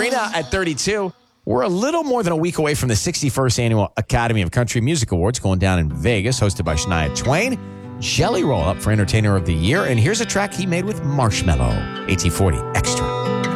Trina at 32. We're a little more than a week away from the 61st Annual Academy of Country Music Awards going down in Vegas, hosted by Shania Twain. Jelly Roll up for Entertainer of the Year. And here's a track he made with Marshmello. 1840 Extra.